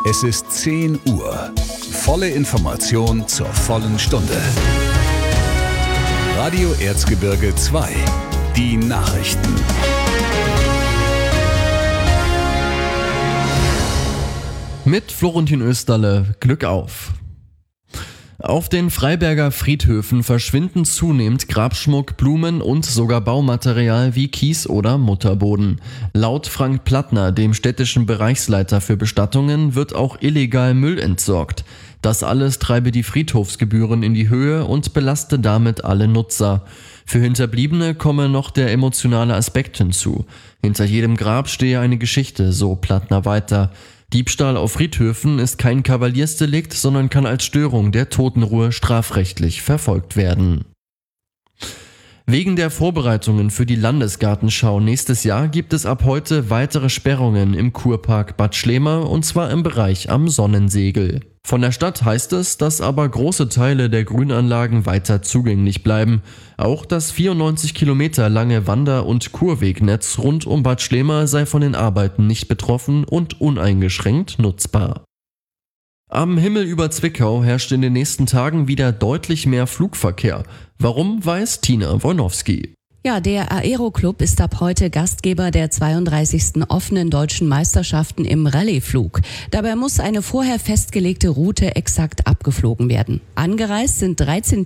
Es ist 10 Uhr. Volle Information zur vollen Stunde. Radio Erzgebirge 2. Die Nachrichten. Mit Florentin Österle, Glück auf! Auf den Freiberger Friedhöfen verschwinden zunehmend Grabschmuck, Blumen und sogar Baumaterial wie Kies oder Mutterboden. Laut Frank Plattner, dem städtischen Bereichsleiter für Bestattungen, wird auch illegal Müll entsorgt. Das alles treibe die Friedhofsgebühren in die Höhe und belaste damit alle Nutzer. Für Hinterbliebene komme noch der emotionale Aspekt hinzu. Hinter jedem Grab stehe eine Geschichte, so Plattner weiter. Diebstahl auf Friedhöfen ist kein Kavaliersdelikt, sondern kann als Störung der Totenruhe strafrechtlich verfolgt werden. Wegen der Vorbereitungen für die Landesgartenschau nächstes Jahr gibt es ab heute weitere Sperrungen im Kurpark Bad Schlema, und zwar im Bereich am Sonnensegel. Von der Stadt heißt es, dass aber große Teile der Grünanlagen weiter zugänglich bleiben. Auch das 94 Kilometer lange Wander- und Kurwegnetz rund um Bad Schlema sei von den Arbeiten nicht betroffen und uneingeschränkt nutzbar. Am Himmel über Zwickau herrscht in den nächsten Tagen wieder deutlich mehr Flugverkehr. Warum, weiß Tina Wojnowski. Ja, der Aero-Club ist ab heute Gastgeber der 32. offenen deutschen Meisterschaften im Rallyeflug. Dabei muss eine vorher festgelegte Route exakt abgeflogen werden. Angereist sind 13